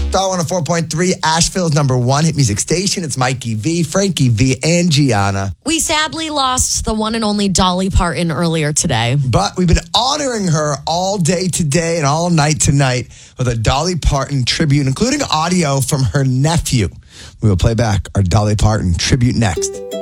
Star 104.3, Asheville's number one hit music station. It's Mikey V, Frankie V, and Gianna. We sadly lost the one and only Dolly Parton earlier today. But we've been honoring her all day today and all night tonight with a Dolly Parton tribute, including audio from her nephew. We will play back our Dolly Parton tribute next.